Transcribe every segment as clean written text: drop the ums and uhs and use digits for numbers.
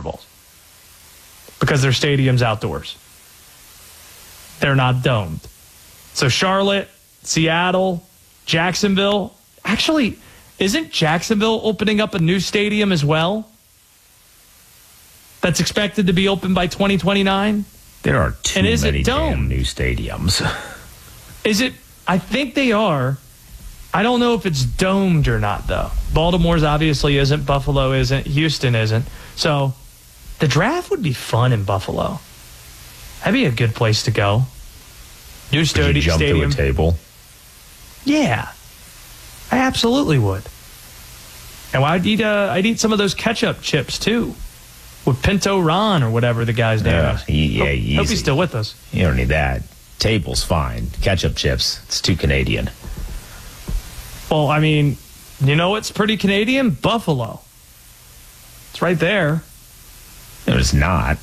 Super Bowls because their stadium's outdoors. They're not domed. So Charlotte, Seattle, Jacksonville. Actually, isn't Jacksonville opening up a new stadium as well? That's expected to be open by 2029? There are too many damn new stadiums. Is it? I think they are. I don't know if it's domed or not, though. Baltimore's obviously isn't. Buffalo isn't. Houston isn't. So the draft would be fun in Buffalo. That'd be a good place to go. New stadium. Would you jump to a table? Yeah. I absolutely would. And I'd eat some of those ketchup chips, too. With Pinto Ron or whatever the guy's name is. Easy. Hope he's still with us. You don't need that. Table's fine. Ketchup chips, it's too Canadian. Well, I mean, you know what's pretty Canadian? Buffalo. It's right there. No, it's not.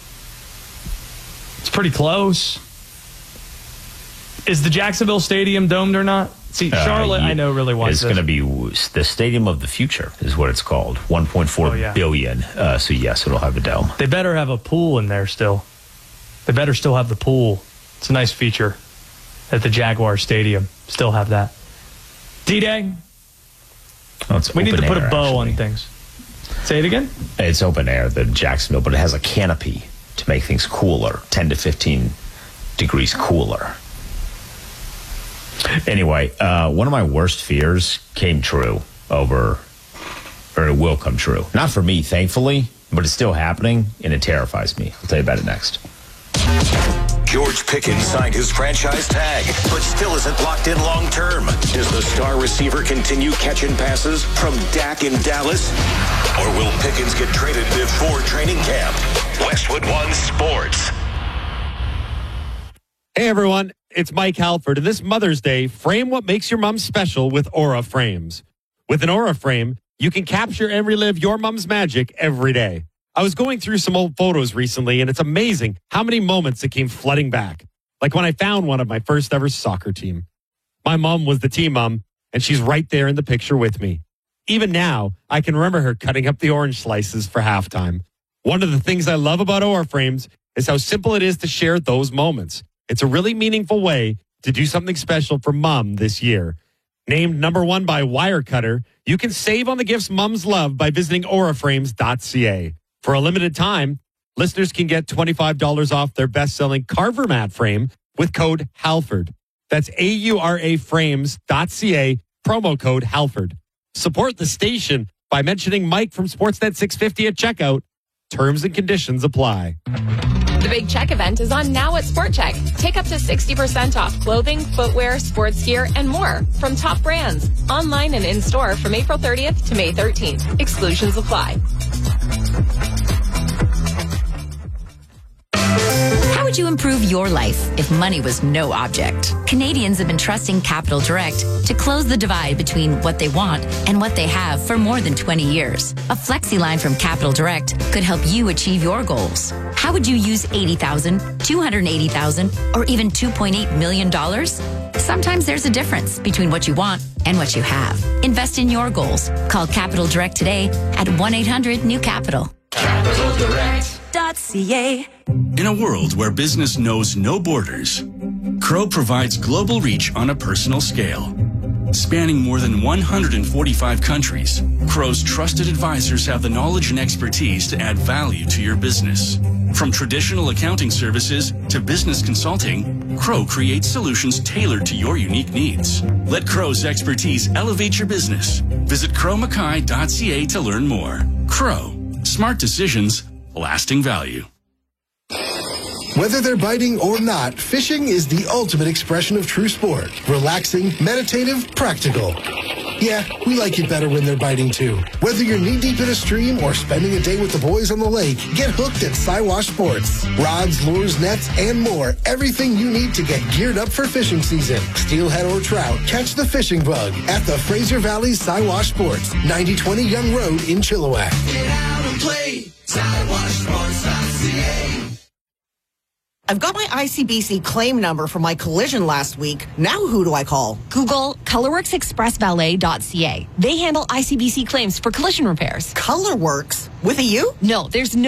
It's pretty close. Is the Jacksonville Stadium domed or not? See, Charlotte, I know really wants this. It's going to be the Stadium of the Future is what it's called. 1.4 billion. So, yes, it'll have a dome. They better have a pool in there still. They better still have the pool. It's a nice feature at the Jaguar Stadium. Still have that. D-Day, we need to put a bow on things. Say it again? It's open air, the Jacksonville, but it has a canopy to make things cooler, 10 to 15 degrees cooler. Anyway, one of my worst fears came true or it will come true. Not for me, thankfully, but it's still happening, and it terrifies me. I'll tell you about it next. George Pickens signed his franchise tag, but still isn't locked in long-term. Does the star receiver continue catching passes from Dak in Dallas? Or will Pickens get traded before training camp? Westwood One Sports. Hey, everyone. It's Mike Halford, and this Mother's Day, frame what makes your mom special with Aura Frames. With an Aura Frame, you can capture and relive your mom's magic every day. I was going through some old photos recently, and it's amazing how many moments that came flooding back. Like when I found one of my first ever soccer team. My mom was the team mom, and she's right there in the picture with me. Even now, I can remember her cutting up the orange slices for halftime. One of the things I love about Aura Frames is how simple it is to share those moments. It's a really meaningful way to do something special for mom this year. Named #1 by Wirecutter, you can save on the gifts moms love by visiting auraframes.ca. For a limited time, listeners can get $25 off their best-selling Carver mat frame with code HALFORD. That's auraframes.ca, promo code HALFORD. Support the station by mentioning Mike from Sportsnet 650 at checkout. Terms and conditions apply. The Big Check event is on now at Sport Check. Take up to 60% off clothing, footwear, sports gear, and more from top brands. Online and in-store from April 30th to May 13th. Exclusions apply. How would you improve your life if money was no object? Canadians have been trusting Capital Direct to close the divide between what they want and what they have for more than 20 years. A flexi line from Capital Direct could help you achieve your goals. How would you use $80,000, $280,000, or even $2.8 million? Sometimes there's a difference between what you want and what you have. Invest in your goals. Call Capital Direct today at 1-800-NEW-CAPITAL. CapitalDirect.ca. In a world where business knows no borders, Crow provides global reach on a personal scale. Spanning more than 145 countries, Crow's trusted advisors have the knowledge and expertise to add value to your business. From traditional accounting services to business consulting, Crow creates solutions tailored to your unique needs. Let Crow's expertise elevate your business. Visit crowmackay.ca to learn more. Crow. Smart decisions, lasting value. Whether they're biting or not, fishing is the ultimate expression of true sport. Relaxing, meditative, practical. Yeah, we like it better when they're biting too. Whether you're knee-deep in a stream or spending a day with the boys on the lake, get hooked at Siwash Sports. Rods, lures, nets, and more. Everything you need to get geared up for fishing season. Steelhead or trout, catch the fishing bug at the Fraser Valley Siwash Sports, 9020 Young Road in Chilliwack. Get out and play, SiwashSports.ca. I've got my ICBC claim number from my collision last week. Now who do I call? Google ColorworksExpressValet.ca. They handle ICBC claims for collision repairs. Colorworks? With a U? No, there's no